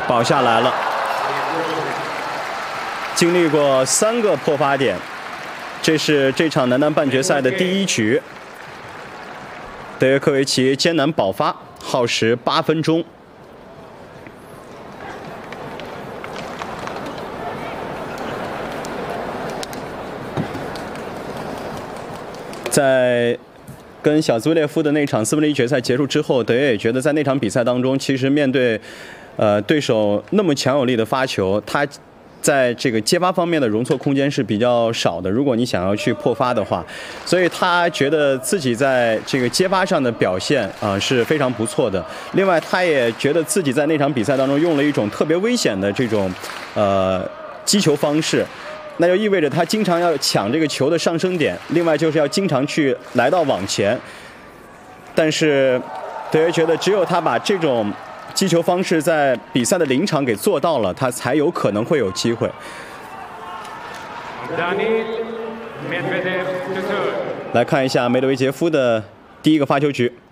保下来了。经历过3个破发点，这是这场男单半决赛的第1局。德约科维奇艰难保发，耗时8分钟。在跟小兹维列夫的那场4分之一决赛结束之后，德约也觉得在那场比赛当中，其实面对对手那么强有力的发球，他在这个接发方面的容错空间是比较少的。如果你想要去破发的话，所以他觉得自己在这个接发上的表现是非常不错的。另外，他也觉得自己在那场比赛当中用了一种特别危险的这种击球方式。那就意味着他经常要抢这个球的上升点，另外就是要经常去来到网前。但是德约觉得，只有他把这种击球方式在比赛的临场给做到了，他才有可能会有机会。来看一下梅德韦杰夫的第1个发球局。